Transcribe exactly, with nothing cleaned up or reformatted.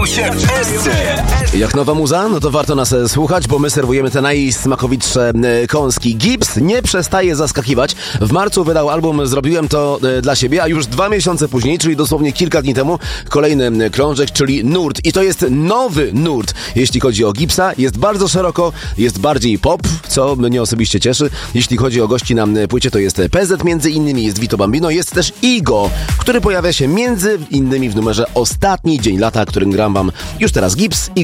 Jak nowa muza, no to warto nas słuchać, bo my serwujemy te najsmakowitsze kąski. Gips nie przestaje zaskakiwać. W marcu wydał album Zrobiłem to dla siebie, a już dwa miesiące później, czyli dosłownie kilka dni temu, kolejny krążek, czyli nurt. I to jest nowy nurt, jeśli chodzi o Gipsa. Jest bardzo szeroko, jest bardziej pop, co mnie osobiście cieszy. Jeśli chodzi o gości na płycie, to jest P Z między innymi, jest Vito Bambino, jest też Igo, który pojawia się między innymi w numerze Ostatni Dzień Lata, którym gram wam już teraz Gips.